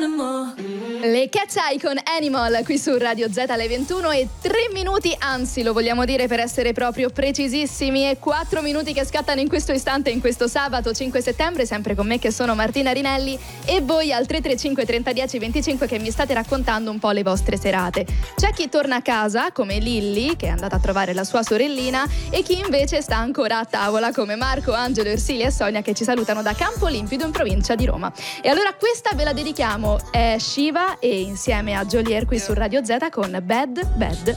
Le Cat's Eye con Animal qui su Radio Z alle 21 e 3 minuti, anzi lo vogliamo dire per essere proprio precisissimi, e 4 minuti che scattano in questo istante, in questo sabato 5 settembre, sempre con me che sono Martina Rinelli e voi al 335 30 10 25 che mi state raccontando un po' le vostre serate. C'è chi torna a casa come Lilli, che è andata a trovare la sua sorellina, e chi invece sta ancora a tavola come Marco, Angelo, Ersilia e Sonia, che ci salutano da Campo Limpido in provincia di Roma. E allora questa ve la dedichiamo, è Shiva e insieme a Jolier qui su Radio Z con Bad Bad